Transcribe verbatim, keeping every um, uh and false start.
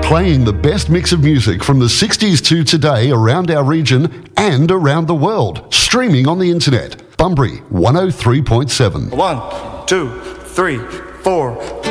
Playing the best mix of music from the sixties to today around our region and around the world. Streaming on the internet. Bunbury one oh three point seven. One, two, three, four.